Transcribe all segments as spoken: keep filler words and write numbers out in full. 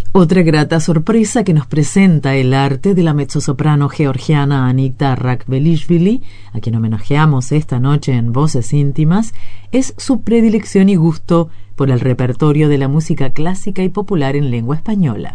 Otra grata sorpresa que nos presenta el arte de la mezzosoprano georgiana Anita Rachvelishvili, a quien homenajeamos esta noche en Voces Íntimas, es su predilección y gusto por el repertorio de la música clásica y popular en lengua española.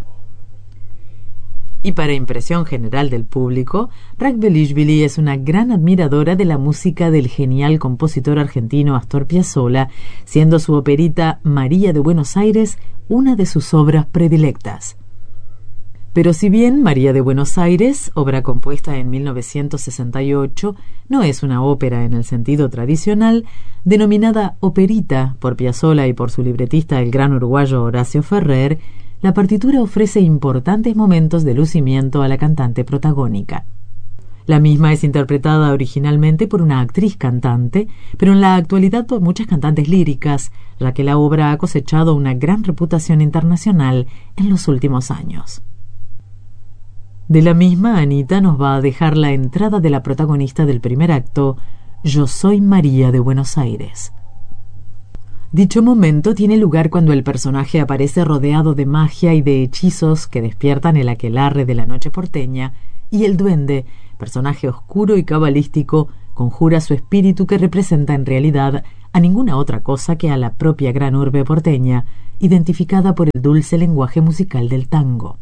Y para impresión general del público, Rachvelishvili es una gran admiradora de la música del genial compositor argentino Astor Piazzolla, siendo su operita María de Buenos Aires una de sus obras predilectas. Pero si bien María de Buenos Aires, obra compuesta en mil novecientos sesenta y ocho, no es una ópera en el sentido tradicional, denominada operita por Piazzolla y por su libretista el gran uruguayo Horacio Ferrer, la partitura ofrece importantes momentos de lucimiento a la cantante protagónica. La misma es interpretada originalmente por una actriz cantante, pero en la actualidad por muchas cantantes líricas, ya que la obra ha cosechado una gran reputación internacional en los últimos años. De la misma, Anita nos va a dejar la entrada de la protagonista del primer acto, Yo soy María de Buenos Aires. Dicho momento tiene lugar cuando el personaje aparece rodeado de magia y de hechizos que despiertan el aquelarre de la noche porteña, y el duende, personaje oscuro y cabalístico, conjura su espíritu que representa en realidad a ninguna otra cosa que a la propia gran urbe porteña, identificada por el dulce lenguaje musical del tango.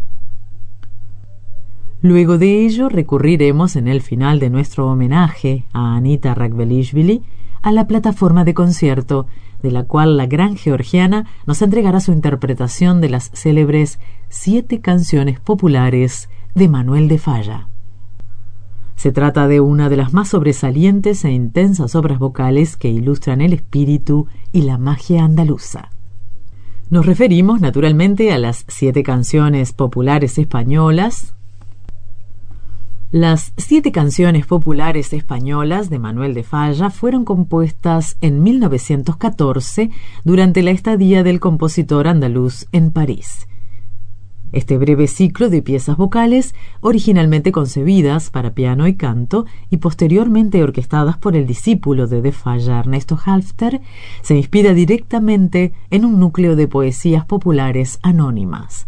Luego de ello recurriremos en el final de nuestro homenaje a Anita Rachvelishvili a la plataforma de concierto, de la cual la gran georgiana nos entregará su interpretación de las célebres Siete canciones populares de Manuel de Falla. Se trata de una de las más sobresalientes e intensas obras vocales que ilustran el espíritu y la magia andaluza. Nos referimos naturalmente a las Siete canciones populares españolas. Las Siete canciones populares españolas de Manuel de Falla fueron compuestas en mil novecientos catorce durante la estadía del compositor andaluz en París. Este breve ciclo de piezas vocales, originalmente concebidas para piano y canto y posteriormente orquestadas por el discípulo de de Falla, Ernesto Halffter, se inspira directamente en un núcleo de poesías populares anónimas.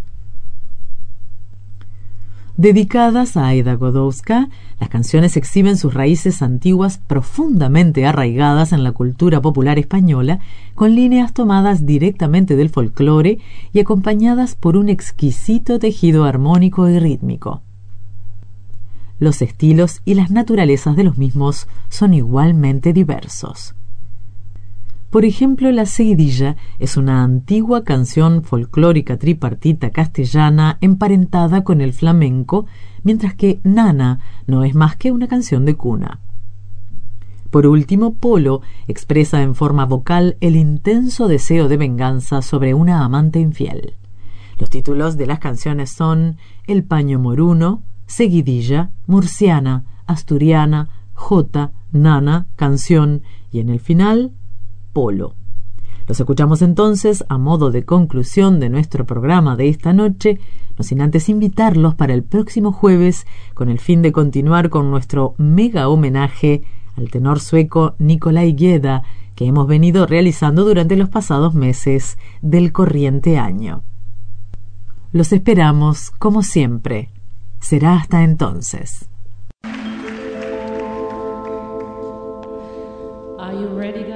Dedicadas a Aida Godowska, las canciones exhiben sus raíces antiguas profundamente arraigadas en la cultura popular española, con líneas tomadas directamente del folclore y acompañadas por un exquisito tejido armónico y rítmico. Los estilos y las naturalezas de los mismos son igualmente diversos. Por ejemplo, la seguidilla es una antigua canción folclórica tripartita castellana emparentada con el flamenco, mientras que Nana no es más que una canción de cuna. Por último, Polo expresa en forma vocal el intenso deseo de venganza sobre una amante infiel. Los títulos de las canciones son El paño moruno, Seguidilla, Murciana, Asturiana, Jota, Nana, Canción y en el final Polo. Los escuchamos entonces a modo de conclusión de nuestro programa de esta noche, no sin antes invitarlos para el próximo jueves con el fin de continuar con nuestro mega homenaje al tenor sueco Nikolai Gedda que hemos venido realizando durante los pasados meses del corriente año. Los esperamos como siempre. Será hasta entonces.